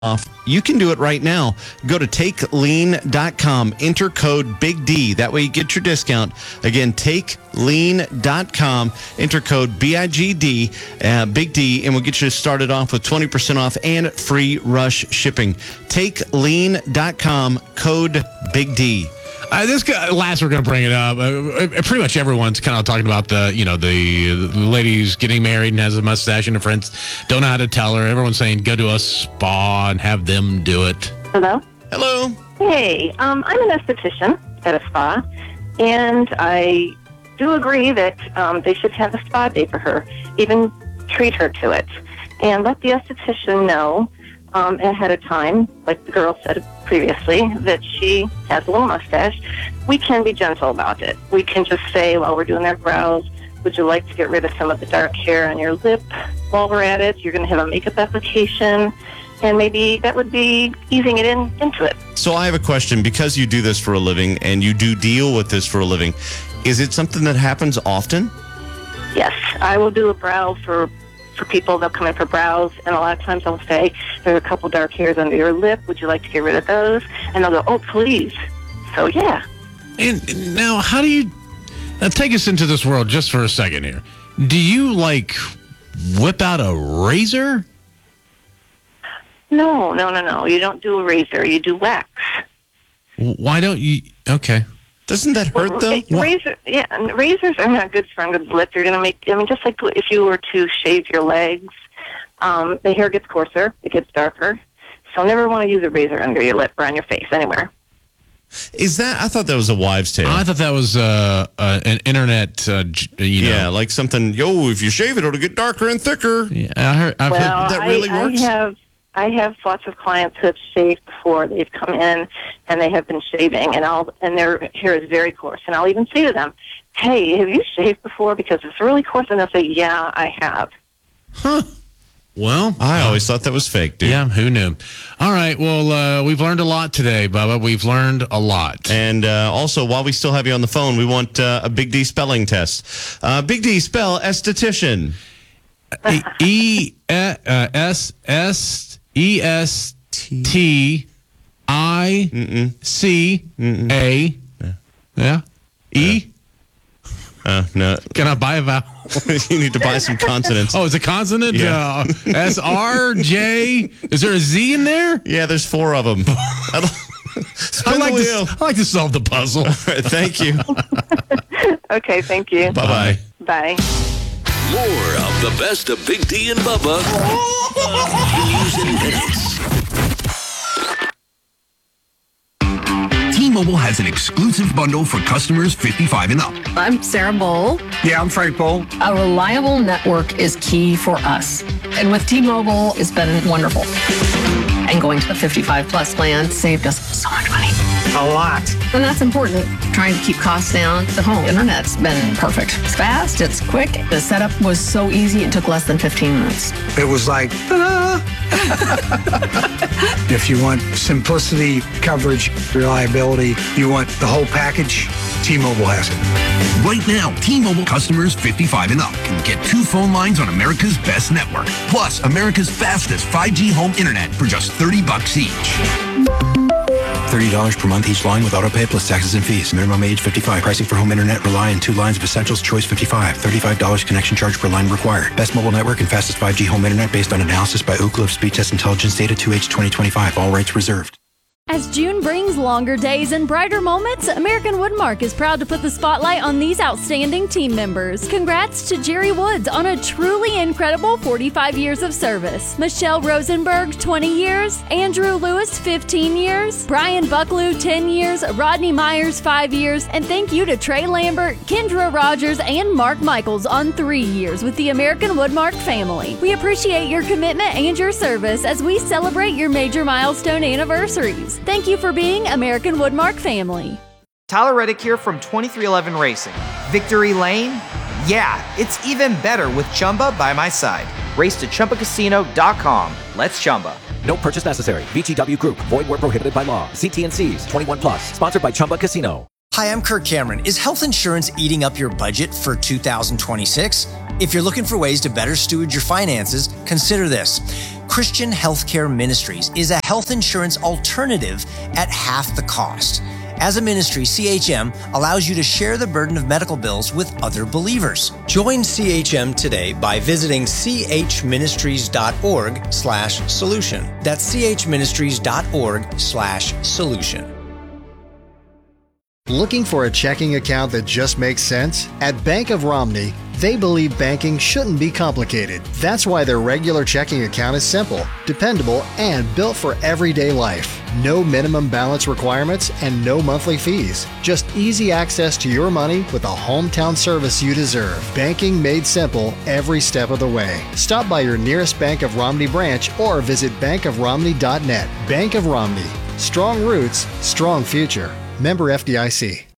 off. You can do it right now. Go to takelean.com, enter code Big D. That way you get your discount. Again, takelean.com, enter code BIGD, Big D, and we'll get you started off with 20% off and free rush shipping. Takelean.com, code Big D. This guy, last we're going to bring it up. Pretty much everyone's kind of talking about the ladies getting married and has a mustache, and her friends don't know how to tell her. Everyone's saying go to a spa and have them do it. Hello? Hello. Hey, I'm an esthetician at a spa, and I do agree that they should have a spa day for her, even treat her to it, and let the esthetician know ahead of time, like the girl said previously, that she has a little mustache. We can be gentle about it. We can just say, while we're doing their brows, would you like to get rid of some of the dark hair on your lip while we're at it? You're going to have a makeup application, and maybe that would be easing it into it. So I have a question. Because you do this for a living and you do deal with this for a living, is it something that happens often? Yes, I will do a brow for people. They'll come in for brows, and a lot of times I'll say, there's a couple dark hairs under your lip. Would you like to get rid of those? And they'll go, oh, please. So, yeah. And now, how do you take us into this world just for a second here? Do you, whip out a razor? No. You don't do a razor. You do wax. Why don't you? Okay. Doesn't that hurt, though? Razors are not good for under the lip. You're going to make, just like if you were to shave your legs, the hair gets coarser, it gets darker. So never want to use a razor under your lip or on your face, anywhere. Is that? I thought that was a wives' tale. I thought that was an internet, Yeah, like something, if you shave it, it'll get darker and thicker. Yeah, I've heard that really works. I have lots of clients who have shaved before. They've come in and they have been shaving, and their hair is very coarse. And I'll even say to them, hey, have you shaved before? Because it's really coarse. And they'll say, yeah, I have. Huh. Well, I always thought that was fake, dude. Yeah, who knew? All right, well, we've learned a lot today, Bubba. We've learned a lot. And also, while we still have you on the phone, we want a Big D spelling test. Big D, spell esthetician. ESSTICA. Yeah. E. No. Can I buy a vowel? You need to buy some consonants. Oh, it's a consonant? Yeah. S-R-J. Is there a Z in there? Yeah, there's 4 of them. I like to solve the puzzle. All right, thank you. Okay, thank you. Bye-bye. Bye. More of the best of Big D and Bubba continues in minutes. T-Mobile has an exclusive bundle for customers 55 and up. I'm Sarah Bowl. Yeah, I'm Frank Bowl. A reliable network is key for us. And with T-Mobile, it's been wonderful. And going to the 55 plus plan saved us so much money. A lot. And that's important. Trying to keep costs down. The home internet's been perfect. It's fast, it's quick. The setup was so easy, it took less than 15 minutes. It was like, If you want simplicity, coverage, reliability, you want the whole package, T-Mobile has it. Right now, T-Mobile customers 55 and up can get 2 phone lines on America's best network, plus America's fastest 5G home internet for just $30 each. $30 per month each line with autopay plus taxes and fees. Minimum age 55. Pricing for home internet rely on 2 lines of Essentials Choice 55. $35 connection charge per line required. Best mobile network and fastest 5G home internet based on analysis by Ookla of Speed Test Intelligence data 2H 2025. All rights reserved. As June brings longer days and brighter moments, American Woodmark is proud to put the spotlight on these outstanding team members. Congrats to Jerry Woods on a truly incredible 45 years of service. Michelle Rosenberg, 20 years. Andrew Lewis, 15 years. Brian Bucklew, 10 years. Rodney Myers, 5 years. And thank you to Trey Lambert, Kendra Rogers, and Mark Michaels on 3 years with the American Woodmark family. We appreciate your commitment and your service as we celebrate your major milestone anniversaries. Thank you for being American Woodmark family. Tyler Reddick here from 2311 Racing. Victory Lane? Yeah, it's even better with Chumba by my side. Race to ChumbaCasino.com. Let's Chumba. No purchase necessary. VGW Group. Void where prohibited by law. See T&Cs. 21+. Sponsored by Chumba Casino. Hi, I'm Kirk Cameron. Is health insurance eating up your budget for 2026? If you're looking for ways to better steward your finances, consider this. Christian Healthcare Ministries is a health insurance alternative at half the cost. As a ministry, CHM allows you to share the burden of medical bills with other believers. Join CHM today by visiting chministries.org/solution. That's chministries.org/solution. Looking for a checking account that just makes sense? At Bank of Romney, they believe banking shouldn't be complicated. That's why their regular checking account is simple, dependable, and built for everyday life. No minimum balance requirements and no monthly fees. Just easy access to your money with a hometown service you deserve. Banking made simple every step of the way. Stop by your nearest Bank of Romney branch or visit bankofromney.net. Bank of Romney. Strong roots, strong future. Member FDIC.